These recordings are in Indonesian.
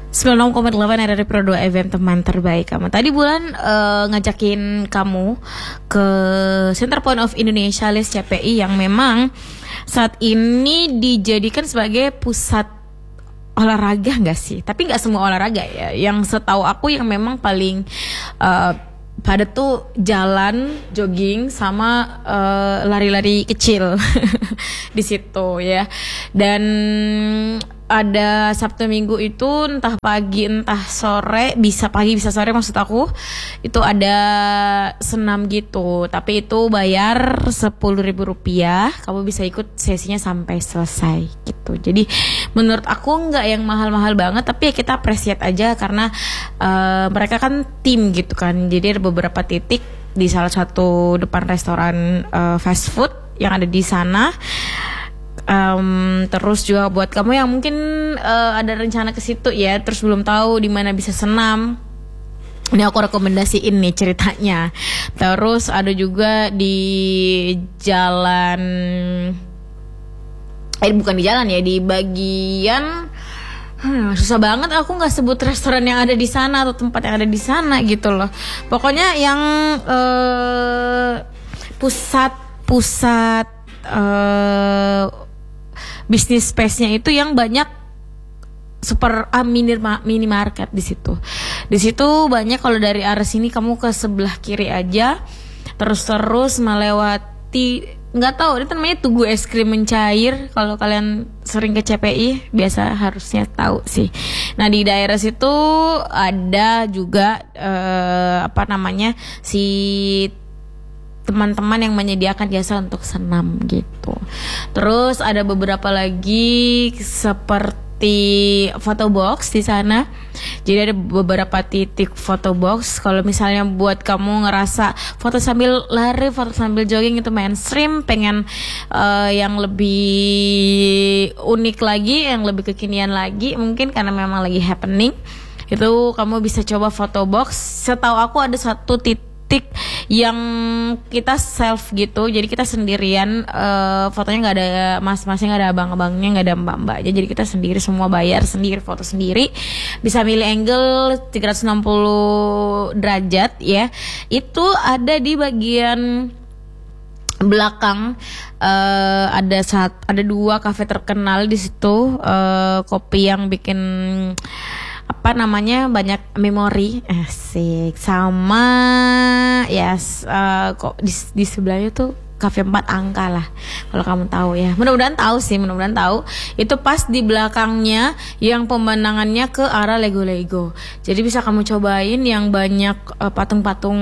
96,8 RRI Pro 2 FM, teman terbaik kamu. Tadi bulan ngajakin kamu ke Center Point of Indonesia alias CPI yang memang saat ini dijadikan sebagai pusat olahraga nggak sih? Tapi nggak semua olahraga ya. Yang setahu aku yang memang paling padat tuh jalan, jogging sama lari-lari kecil di situ ya. Dan ada Sabtu Minggu itu entah pagi entah sore, bisa pagi bisa sore maksud aku, itu ada senam gitu, tapi itu bayar Rp10.000. Kamu bisa ikut sesinya sampai selesai gitu. Jadi menurut aku nggak yang mahal-mahal banget, tapi ya kita appreciate aja karena mereka kan tim gitu kan. Jadi ada beberapa titik di salah satu depan restoran fast food yang ada di sana. Terus juga buat kamu yang mungkin ada rencana ke situ ya, terus belum tahu di mana bisa senam, ini aku rekomendasiin nih ceritanya. Terus ada juga di jalan, bukan di jalan ya, di bagian susah banget aku nggak sebut restoran yang ada di sana atau tempat yang ada di sana gitu loh. Pokoknya yang pusat bisnis space-nya itu yang banyak minimarket di situ. Di situ banyak, kalau dari arah sini kamu ke sebelah kiri aja, terus melewati, nggak tahu itu namanya Tugu Es Krim Mencair. Kalau kalian sering ke CPI biasa harusnya tahu sih. Nah di daerah situ ada juga si teman-teman yang menyediakan jasa untuk senam gitu. Terus ada beberapa lagi seperti photo box di sana. Jadi ada beberapa titik photo box. Kalau misalnya buat kamu ngerasa foto sambil lari, foto sambil jogging itu mainstream, pengen yang lebih unik lagi, yang lebih kekinian lagi, mungkin karena memang lagi happening, itu kamu bisa coba photo box. Setahu aku ada satu titik yang kita self gitu, jadi kita sendirian, fotonya nggak ada mas-masnya, nggak ada abang-abangnya, nggak ada mbak-mbaknya, jadi kita sendiri, semua bayar sendiri, foto sendiri, bisa milih angle 360 derajat ya. Itu ada di bagian belakang, ada dua kafe terkenal di situ, kopi yang bikin banyak memori, asik, sama kok di sebelahnya tuh kafe 4 angka lah, kalau kamu tahu ya. Mudah-mudahan tahu. Itu pas di belakangnya yang pemandangannya ke arah Lego. Jadi bisa kamu cobain yang banyak patung-patung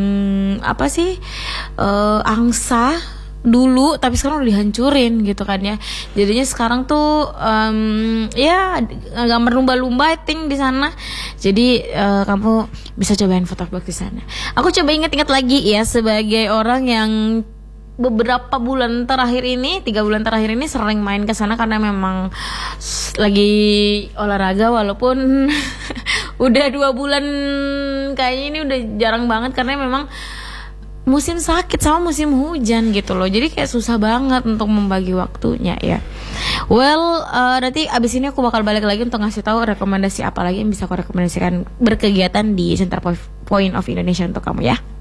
angsa dulu, tapi sekarang udah dihancurin gitu kan ya. Jadinya sekarang tuh gambar lumba-lumba I think di sana. Jadi kamu bisa cobain foto box di sana. Aku coba ingat-ingat lagi ya, sebagai orang yang beberapa bulan terakhir ini, 3 bulan terakhir ini sering main ke sana karena memang lagi olahraga, walaupun udah 2 bulan kayaknya ini udah jarang banget karena memang musim sakit sama musim hujan gitu loh. Jadi kayak susah banget untuk membagi waktunya ya. Nanti abis ini aku bakal balik lagi untuk ngasih tahu rekomendasi apa lagi yang bisa aku rekomendasikan berkegiatan di Center Point of Indonesia untuk kamu ya.